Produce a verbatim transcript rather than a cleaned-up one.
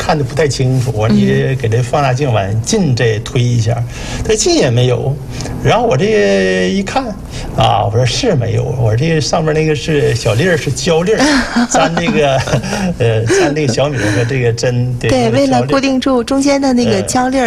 看的不太清楚，我说你给这放大镜往近这推一下，这近也没有。然后我这个一看啊，我说是没有，我说这个上面那个是小粒儿，是胶粒儿，粘那个呃粘那个小米和这个针。 对，为了固定住中间的那个胶粒儿。